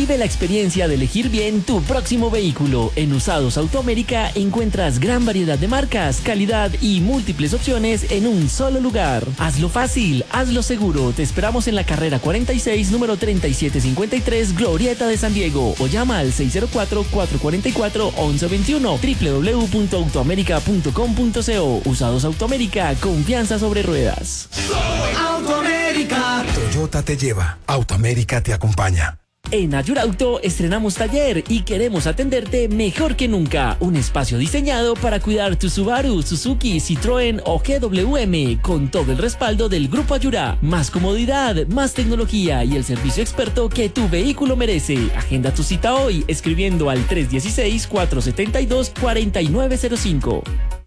Vive la experiencia de elegir bien tu próximo vehículo. En Usados Autoamérica encuentras gran variedad de marcas, calidad y múltiples opciones en un solo lugar. Hazlo fácil, hazlo seguro. Te esperamos en la carrera 46, número 3753, Glorieta de San Diego. O llama al 604-444-1121. www.autoamerica.com.co. Usados Autoamérica, confianza sobre ruedas. Autoamérica. Toyota te lleva. Autoamérica te acompaña. En Ayurauto estrenamos taller y queremos atenderte mejor que nunca. Un espacio diseñado para cuidar tu Subaru, Suzuki, Citroën o GWM con todo el respaldo del Grupo Ayura. Más comodidad, más tecnología y el servicio experto que tu vehículo merece. Agenda tu cita hoy escribiendo al 316-472-4905.